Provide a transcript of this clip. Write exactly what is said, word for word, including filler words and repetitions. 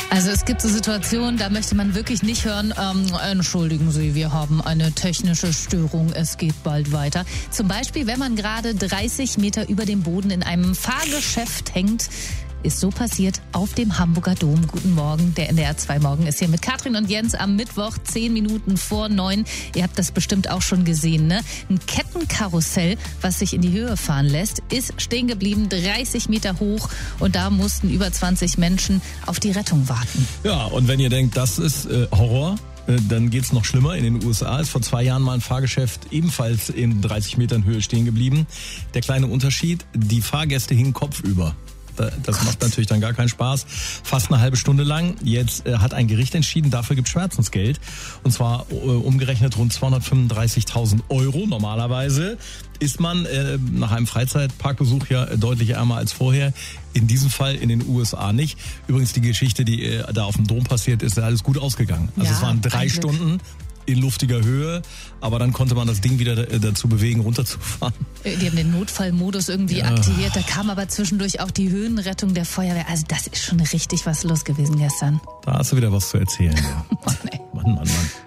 Also es gibt so Situationen, da möchte man wirklich nicht hören, ähm, entschuldigen Sie, wir haben eine technische Störung, es geht bald weiter. Zum Beispiel, wenn man gerade dreißig Meter über dem Boden in einem Fahrgeschäft hängt. Ist so passiert auf dem Hamburger Dom. Guten Morgen, der N D R zwei Morgen ist hier mit Katrin und Jens am Mittwoch, zehn Minuten vor neun. Ihr habt das bestimmt auch schon gesehen, ne? Ein Kettenkarussell, was sich in die Höhe fahren lässt, ist stehen geblieben, dreißig Meter hoch, und da mussten über zwanzig Menschen auf die Rettung warten. Ja, und wenn ihr denkt, das ist äh, Horror, äh, dann geht's noch schlimmer. In den U S A ist vor zwei Jahren mal ein Fahrgeschäft ebenfalls in dreißig Metern Höhe stehen geblieben. Der kleine Unterschied, die Fahrgäste hingen kopfüber. Das macht natürlich dann gar keinen Spaß. Fast eine halbe Stunde lang. Jetzt äh, hat ein Gericht entschieden, dafür gibt es Schmerzensgeld. Und zwar äh, umgerechnet rund zweihundertfünfunddreißigtausend Euro. Normalerweise ist man äh, nach einem Freizeitparkbesuch ja deutlich ärmer als vorher. In diesem Fall in den U S A nicht. Übrigens die Geschichte, die äh, da auf dem Dom passiert ist, ist alles gut ausgegangen. Also ja, es waren drei Stunden in luftiger Höhe, aber dann konnte man das Ding wieder dazu bewegen, runterzufahren. Die haben den Notfallmodus irgendwie ja. aktiviert, da kam aber zwischendurch auch die Höhenrettung der Feuerwehr. Also das ist schon richtig was los gewesen gestern. Da hast du wieder was zu erzählen. Ja. Mann, ey. Mann, Mann, Mann.